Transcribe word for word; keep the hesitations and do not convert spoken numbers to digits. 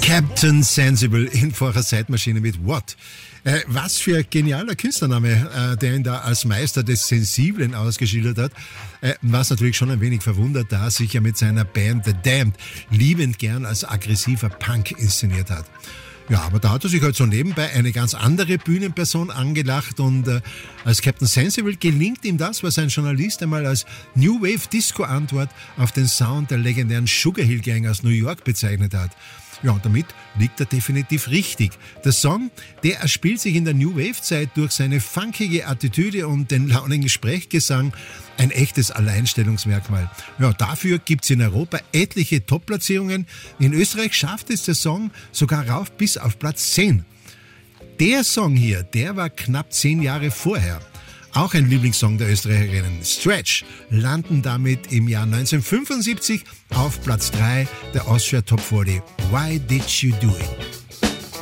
Captain Sensible in vorher Zeitmaschine mit What? Äh, was für ein genialer Künstlername, äh, der ihn da als Meister des Sensiblen ausgeschildert hat. Äh, was natürlich schon ein wenig verwundert, da er sich ja mit seiner Band The Damned liebend gern als aggressiver Punk inszeniert hat. Ja, aber da hat er sich halt so nebenbei eine ganz andere Bühnenperson angelacht und äh, als Captain Sensible gelingt ihm das, was ein Journalist einmal als New Wave Disco Antwort auf den Sound der legendären Sugar Hill Gang aus New York bezeichnet hat. Ja, und damit liegt er definitiv richtig. Der Song, der erspielt sich in der New Wave-Zeit durch seine funkige Attitüde und den launigen Sprechgesang, ein echtes Alleinstellungsmerkmal. Ja, dafür gibt's in Europa etliche Top-Platzierungen. In Österreich schafft es der Song sogar rauf bis auf Platz zehn. Der Song hier, der war knapp zehn Jahre vorher. Auch ein Lieblingssong der Österreicherinnen, Stretch, landen damit im Jahr neunzehnhundertfünfundsiebzig auf Platz drei der Austria Top vierzig. Why Did You Do It?